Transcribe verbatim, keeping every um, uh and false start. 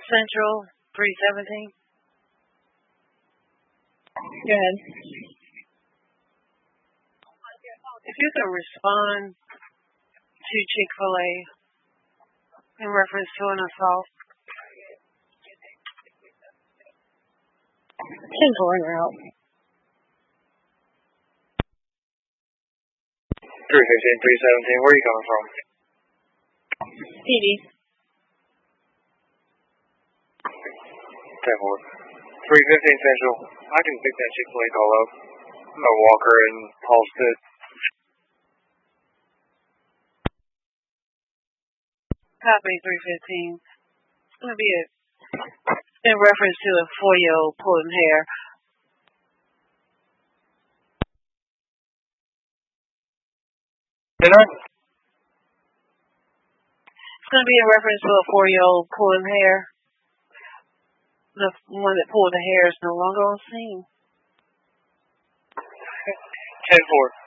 Central, three seventeen. Go ahead. If you could respond to Chick-fil-A in reference to an assault. ten four en route. three fifteen, three seventeen, where are you coming from? P D. ten four. three fifteen Central, I can pick that Chick-fil-A call up. No Walker and Halstead. Copy, three fifteen. It's going to be a, in reference to a four-year-old pulling hair. Did I? It's going to be in reference to a four-year-old pulling hair. The one that pulled the hair is no longer on scene. ten four.